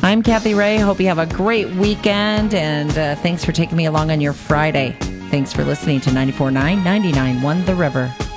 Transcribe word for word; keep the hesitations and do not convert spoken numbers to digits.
I'm Kathy Ray. Hope you have a great weekend, and uh, thanks for taking me along on your Friday. Thanks for listening to ninety-four point nine, ninety-nine point one The River.